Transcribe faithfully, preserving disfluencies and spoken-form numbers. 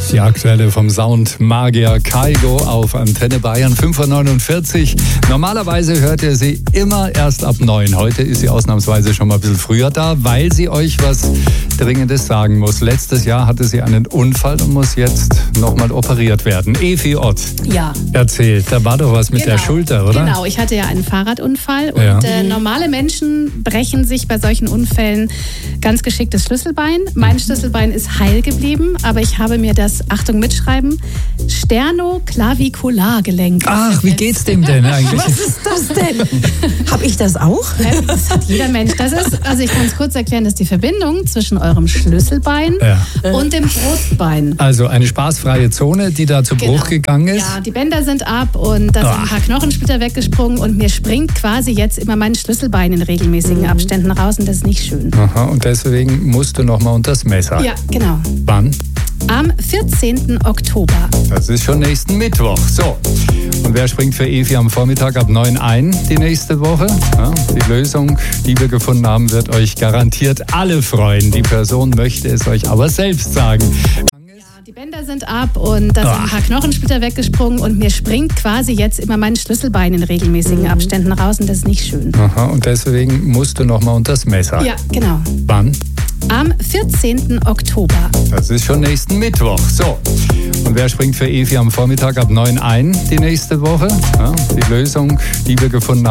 Die aktuelle vom Soundmagier Kygo auf Antenne Bayern fünf Uhr neunundvierzig. Normalerweise hört ihr sie immer erst ab neun. Heute ist sie ausnahmsweise schon mal ein bisschen früher da, weil sie euch was Dringendes sagen muss. Letztes Jahr hatte sie einen Unfall und muss jetzt nochmal operiert werden. Evi Ott, ja. Erzählt, da war doch was mit genau. der Schulter, oder? Genau, ich hatte ja einen Fahrradunfall und ja. äh, normale Menschen brechen sich bei solchen Unfällen ganz geschickt das Schlüsselbein. Mein Schlüsselbein ist heil geblieben, aber ich habe mir das, Achtung mitschreiben, Sternoclaviculargelenk. Ach, wie geht's dem denn eigentlich? Was ist das denn? Hab ich das auch? Das hat jeder Mensch. Das ist, also ich kann es kurz erklären, das ist die Verbindung zwischen eurem Schlüsselbein Ja. und dem Brustbein. Also eine spaßfreie Zone, die da zu Genau. Bruch gegangen ist. Ja, die Bänder sind ab und da sind Ach. ein paar Knochensplitter weggesprungen und mir springt quasi jetzt immer mein Schlüsselbein in regelmäßigen Abständen raus und das ist nicht schön. Aha, und deswegen musst du noch mal unter das Messer. Ja, genau. Wann? Am vierzehnten Oktober. Das ist schon nächsten Mittwoch. So. Und wer springt für Evi am Vormittag ab neun ein die nächste Woche? Ja, die Lösung, die wir gefunden haben, wird euch garantiert alle freuen. Die Person möchte es euch aber selbst sagen. Die Bänder sind ab und da sind ein paar Knochensplitter weggesprungen und mir springt quasi jetzt immer mein Schlüsselbein in regelmäßigen Abständen raus und das ist nicht schön. Aha, und deswegen musst du noch mal unter das Messer. Ja, genau. Wann? Am vierzehnten Oktober. Das ist schon nächsten Mittwoch. So. Und wer springt für Evi am Vormittag ab neun ein die nächste Woche? Ja, die Lösung, die wir gefunden haben.